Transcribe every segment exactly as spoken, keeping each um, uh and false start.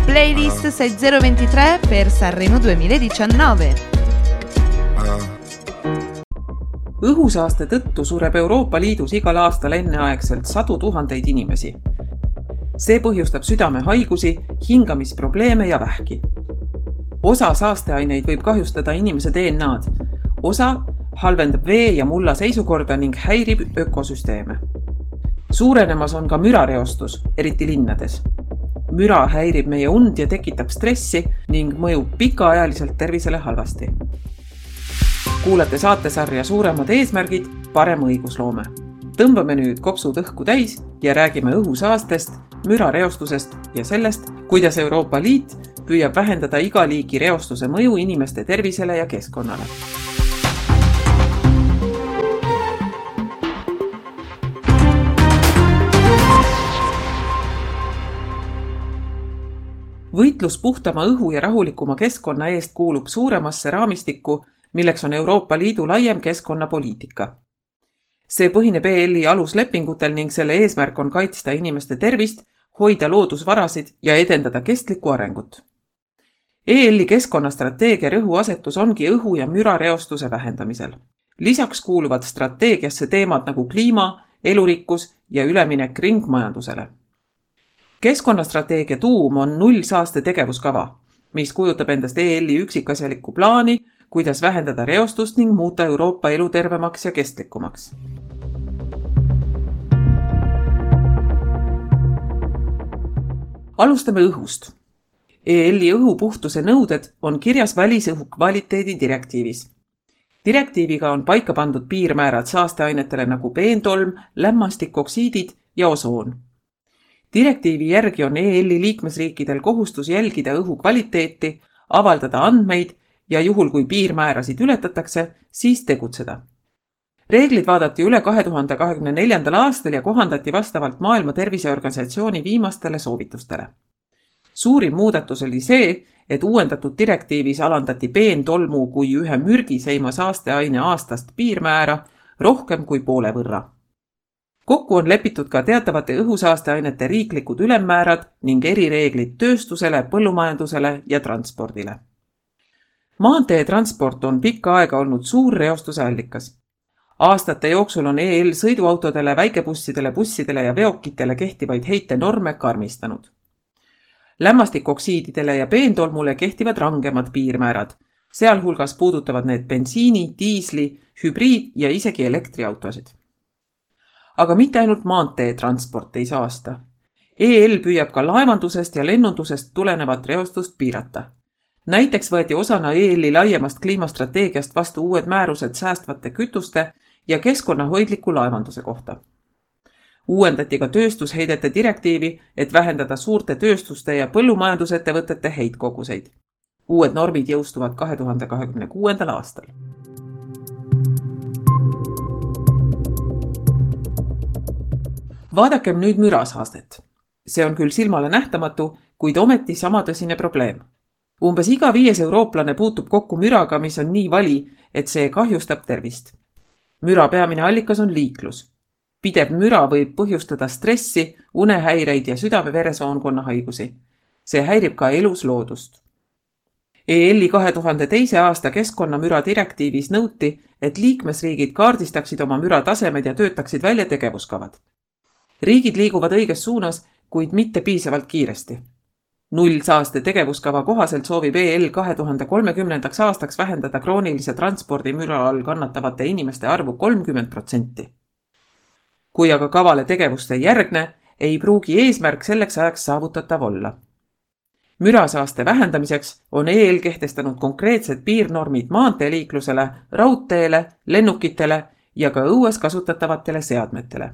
Playlist sei zero ventitré per Sanremo duemiladiciannove. Õhusaaste tõttu sureb Euroopa Liidus igal aastal enneaegselt sadu tuhandeid inimesi. See põhjustab südamehaigusi, hingamisprobleeme ja vähki. Osa saasteaineid võib kahjustada inimese D N A-d. Osa halvendab vee ja mulla seisukorda ning häirib ökosüsteeme. Suurenemas on ka mürareostus, eriti linnades. Müra häirib meie und ja tekitab stressi ning mõjub pikaajaliselt tervisele halvasti. Kuulate saatesarja Suuremad eesmärgid, parem õigusloome. Tõmbame nüüd kopsud õhku täis ja räägime õhusaastest, mürareostusest ja sellest, kuidas Euroopa Liit püüab vähendada iga liigi reostuse mõju inimeste tervisele ja keskkonnale. Võitlus puhtama õhu ja rahulikuma keskkonna eest kuulub suuremasse raamistikku, milleks on Euroopa Liidu laiem keskkonnapoliitika. See põhineb E L-i aluslepingutel ning selle eesmärk on kaitsta inimeste tervist, hoida loodusvarasid ja edendada kestlikku arengut. E L-i keskkonnastrateegia rõhuasetus ongi õhu- ja mürareostuse vähendamisel. Lisaks kuuluvad strateegiasse teemad nagu kliima, elurikkus ja üleminek ringmajandusele. Keskkonnastrateegia tuum on nullsaaste tegevuskava, mis kujutab endast E L-i üksikasjalikku plaani, kuidas vähendada reostust ning muuta Euroopa elu tervemaks ja kestlikumaks. Alustame õhust. E L-i õhupuhtuse nõuded on kirjas välisõhu kvaliteedi direktiivis. Direktiiviga on paika pandud piirmäärad saasteainetele nagu peentolm, lämmastikoksiidid ja osoon. Direktiivi järgi on E L-i liikmesriikidel kohustus jälgida õhu kvaliteeti, avaldada andmeid ja juhul kui piirmäärasid ületatakse, siis tegutseda. Reeglid vaadati üle kahe tuhande kahekümne neljandal aastal ja kohandati vastavalt Maailma Terviseorganisatsiooni viimastele soovitustele. Suurim muudatus oli see, et uuendatud direktiivis alandati peentolmu kui ühe mürgiseima saasteaine aastast piirmäära rohkem kui poole võrra. Kokku on lepitud ka teatavate õhusaasteainete riiklikud ülemmäärad ning erireeglid tööstusele, põllumajandusele ja transpordile. Maanteetransport on pikka aega olnud suur reostuse allikas. Aastate jooksul on E L sõiduautodele, väikebussidele, bussidele ja veokitele kehtivaid heite norme karmistanud. Lämmastikoksiididele ja peentolmule kehtivad rangemad piirmäärad. Sealhulgas puudutavad need bensiini, diisli, hübriid ja isegi elektriautosid. Aga mitte ainult maanteetransport ei saasta. E L püüab ka laevandusest ja lennundusest tulenevat reostust piirata. Näiteks võeti osana E L-i laiemast kliimastrateegiast vastu uued määrused säästvate kütuste ja keskkonnahoidliku laevanduse kohta. Uuendati ka tööstusheidete direktiivi, et vähendada suurte tööstuste ja põllumajandusettevõtete heitkoguseid. Uued normid jõustuvad kahe tuhande kahekümne kuuendal aastal. Vaadakem nüüd mürasaastet. See on küll silmale nähtamatu, kuid ometi sama tõsine probleem. Umbes iga viies eurooplane puutub kokku müraga, mis on nii vali, et see kahjustab tervist. Müra peamine allikas on liiklus. Pidev müra võib põhjustada stressi, unehäireid ja südame-veresoonkonna haigusi. See häirib ka elus loodust. E L-i kahe tuhande teise aasta keskkonnamüra direktiivis nõuti, et liikmesriigid kaardistaksid oma müra tasemed ja töötaksid välja tegevuskavad. Riigid liiguvad õiges suunas, kuid mitte piisavalt kiiresti. Nullsaaste tegevuskava kohaselt soovib E L kahe tuhande kolmekümnendaks aastaks vähendada kroonilise transpordi müra all kannatavate inimeste arvu kolmkümmend protsenti. Kui aga kavale tegevust ei järgne, ei pruugi eesmärk selleks ajaks saavutatav olla. Mürasaaste vähendamiseks on E L kehtestanud konkreetsed piirnormid maanteeliiklusele, raudteele, lennukitele ja ka õues kasutatavatele seadmetele.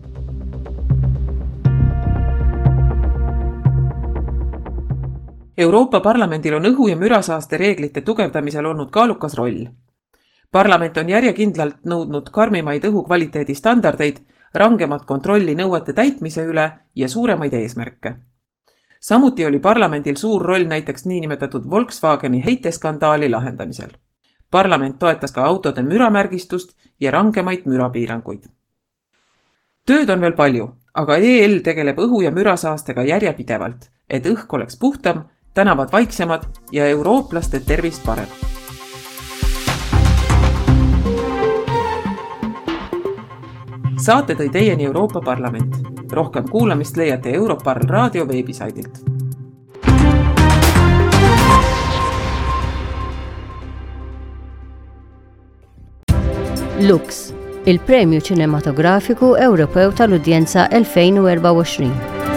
Euroopa Parlamendil on õhu- ja mürasaaste reeglite tugevdamisel olnud kaalukas roll. Parlament on järjekindlalt nõudnud karmimaid õhukvaliteedi standardeid, rangemat kontrolli nõuete täitmise üle ja suuremaid eesmärke. Samuti oli parlamendil suur roll näiteks niinimetatud Volkswageni heiteskandaali lahendamisel. Parlament toetas ka autode müramärgistust ja rangemaid mürapiiranguid. Tööd on veel palju, aga E L tegeleb õhu- ja mürasaastega järjepidevalt, et õhk oleks puhtam, tänavad vaiksemad ja eurooplaste tervist parem. Saate tõi teieni Euroopa Parlament. Rohkem kuulamist leiate Europarl raadio veebisaidilt. Lux, il-Premju Cinematografiku Ewropew tal-Udjenza elfejn u erba' u għoxrin.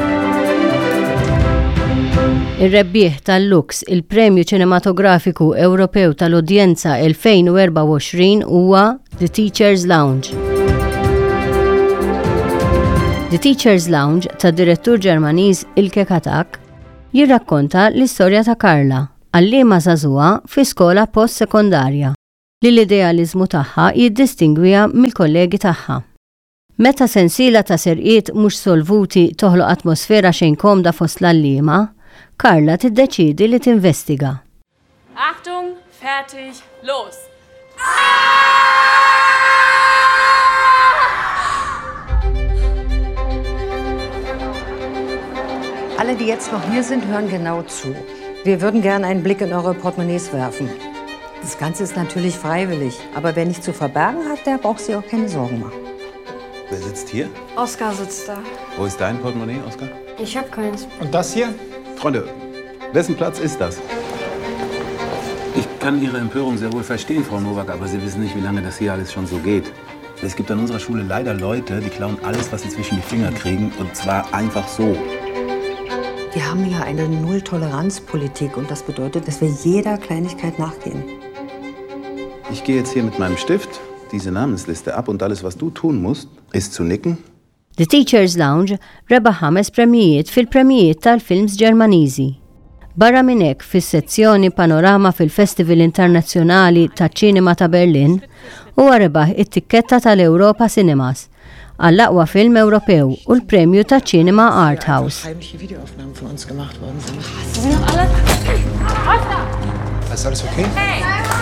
Ir-rebbieħ tal-Lux, il-Premju Cinematografiku Ewropew tal-Udjenza elfejn u erba' u għoxrin huwa The Teacher's Lounge. The Teacher's Lounge ta' direttur Ġermaniż Ilke Katak jirrakkonta l-istorja ta' Karla, għalliema żagħżugħa fi skola post-sekondarja, li l-idealizmu tagħha jiddistingwija mill-kollegi tagħha. Meta sensiela ta' serqiet mhux solvuti toħloq atmosfera xejn komda fost l-għalliema, Karla tiddeċiedi li tinvestiga. Achtung, fertig, los! Alle, die jetzt noch hier sind, hören genau zu. Wir würden gerne einen Blick in eure Portemonnaies werfen. Das Ganze ist natürlich freiwillig, aber wer nichts zu verbergen hat, der braucht sich auch keine Sorgen machen. Wer sitzt hier? Oskar sitzt da. Wo ist dein Portemonnaie, Oskar? Ich hab keins. Und das hier? Freunde, wessen Platz ist das? Ich kann Ihre Empörung sehr wohl verstehen, Frau Nowak, aber Sie wissen nicht, wie lange das hier alles schon so geht. Es gibt an unserer Schule leider Leute, die klauen alles, was sie zwischen die Finger kriegen, und zwar einfach so. Wir haben ja eine Null-Toleranz-Politik und das bedeutet, dass wir jeder Kleinigkeit nachgehen. Ich gehe jetzt hier mit meinem Stift diese Namensliste ab und alles, was du tun musst, ist zu nicken. The Teacher's Lounge rebaħ ħames premijiet fil-premijiet tal-films Ġermaniżi. Barra minn hekk fis-sezzjoni Panorama fil-Festival Internazzjonali taċ-Ċinema ta' Berlin huwa rebaħ it-tikketta tal-Europa Cinemas għall-aqwa film Ewropew u l-premju ta' Cinema Art House. Heimliche Videoaufnahmen von uns gemacht worden sind. Sie sind noch alle... Ist alles okay? Hey!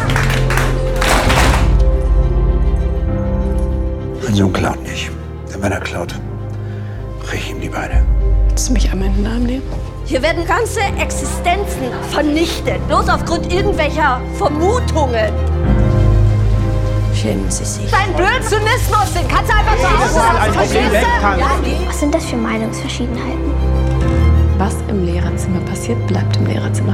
Mein Sohn klaut nicht. Denn wenn er klaut, brich ihm die Beine. Willst du mich einmal in den Arm nehmen? Hier werden ganze Existenzen vernichtet, bloß aufgrund irgendwelcher Vermutungen. Schämen Sie sich. Dein Blödsinnismus, den kannst du einfach so auslassen, verstehst du? Was sind das für Meinungsverschiedenheiten? Was im Lehrerzimmer passiert, bleibt im Lehrerzimmer.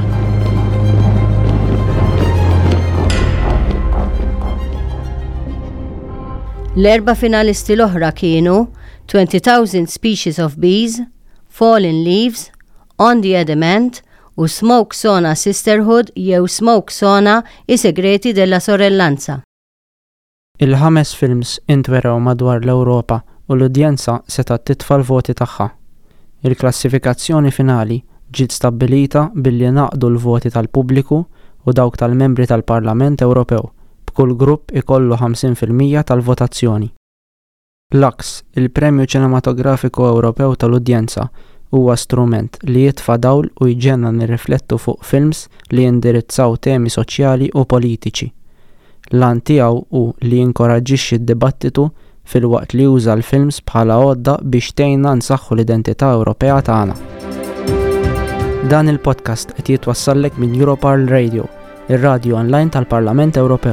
L-erba finalisti l-oħra kienu twenty thousand Species of Bees, Fallen Leaves, On the Adamant u Smoke Sona Sisterhood jew Smoke Sona I Segreti della Sorellanza. Il-ħames films intweraw madwar l-Ewropa u l-udjenza seta' titfa' l-voti tagħha. Il-klassifikazzjoni finali ġiet stabbilita billi naqdu l-voti tal-pubbliku u dawk tal-membri tal-Parlament Ewropew, b'kull grupp ikollu ħamsin fil-mija tal-votazzjoni. Lux, il-Premju Cinematografiku Ewropew tal-Udjenza, huwa strument li jitfa' dawl u jġenna nirriflettu fuq films li jindirizzaw temi soċjali u politiċi. Lan tiegħu hu li jinkoraġġixxi d-dibattitu fil-waqt li juża l-films bħala għodda biex tgħinna nsaħħu l-identità Ewropea tagħna. Dan il-podcast qed jitwassallek minn Europarl Radio, ir-radju online tal-Parlament Ewropew.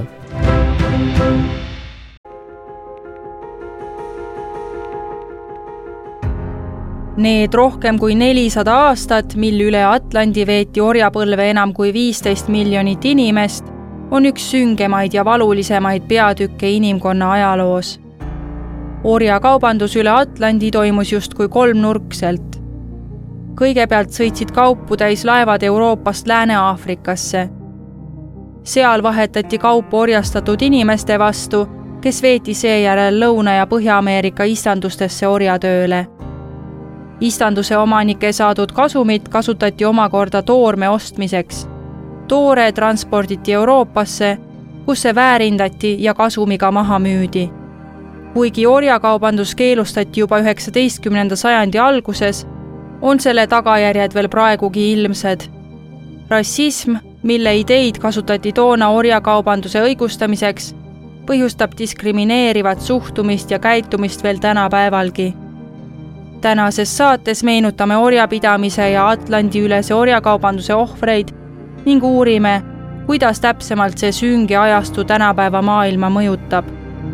Need rohkem kui nelisada aastat, mil üle Atlandi veeti orjapõlve enam kui viisteist miljonit inimest, on üks süngemaid ja valulisemaid peatükke inimkonna ajaloos. Orjakaubandus üle Atlandi toimus justkui kolmnurkselt. Kõigepealt sõitsid kaupu täis laevad Euroopast Lääne-Aafrikasse. Seal vahetati kaupu orjastatud inimeste vastu, kes veeti seejärel Lõuna- ja Põhja-Ameerika istandustesse orjatööle. Istanduse omanike saadud kasumit kasutati omakorda toorme ostmiseks. Toore transporditi Euroopasse, kus see väärindati ja kasumiga maha müüdi. Kuigi orjakaubandus keelustati juba üheksateistkümnenda sajandi alguses, on selle tagajärjed veel praegugi ilmsed. Rassism, mille ideid kasutati toona orjakaubanduse õigustamiseks, põhjustab diskrimineerivat suhtumist ja käitumist veel tänapäevalgi. tänases saates meenutame orjapidamise ja Atlandi-ülese orjakaubanduse ohvreid ning uurime, kuidas täpsemalt see sünge ajastu tänapäeva maailma mõjutab.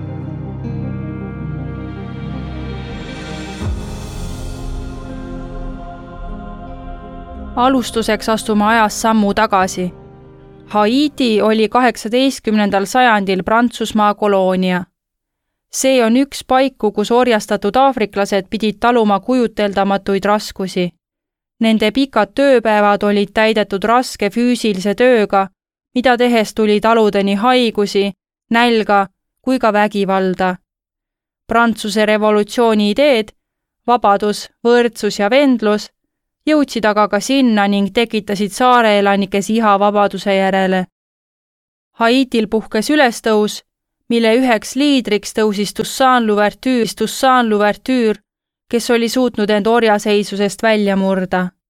Alustuseks astume ajas sammu tagasi. Haiti oli kaheksateistkümnendal sajandil Prantsusmaa koloonia. See on üks paiku, kus orjastatud aafriklased pidid taluma kujuteldamatuid raskusi. Nende pikad tööpäevad olid täidetud raske füüsilise tööga, mida tehes tuli taluda nii haigusi, nälga kui ka vägivalda. Prantsuse revolutsiooni ideed, vabadus, võrdsus ja vendlus jõudsid aga ka sinna ning tekitasid saare elanikes iha vabaduse järele. Haitil puhkes ülestõus, mille üheks liidriks tõusis Toussaint Louverture, Toussaint Louverture, kes oli suutnud end orjaseisusest välja murda.